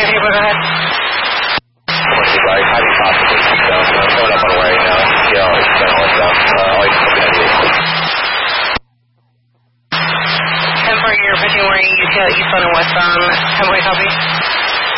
Hey, go ahead. How do you possibly keep down? I'm coming up on a wire now. Yeah, it's been all down. All you can do. 10-4, you're pitching warning, East on and west on 10-point copy.